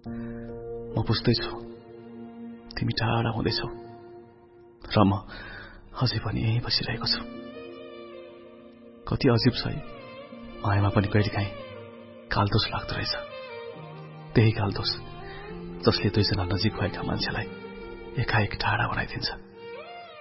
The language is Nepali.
म बुझ्दैछु तिमी टाढा हुँदैछौ र म अझै पनि यहीँ बसिरहेको छु। कति अजीब छ है, मायामा पनि कहिलेकाहीँ कालदोष लाग्दो रहेछ। त्यही कालदोष जसले दुईजना नजिक भएका मान्छेलाई एकाएक टाढा बनाइदिन्छ।